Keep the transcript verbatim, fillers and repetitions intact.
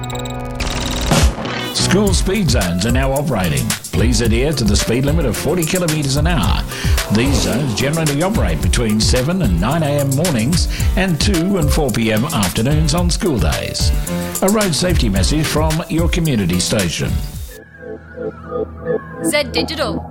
School speed zones are now operating. Please adhere to the speed limit of forty kilometres an hour. These zones generally operate between seven and nine a.m. mornings and two and four p.m. afternoons on school days. A road safety message from your community station. Z Digital.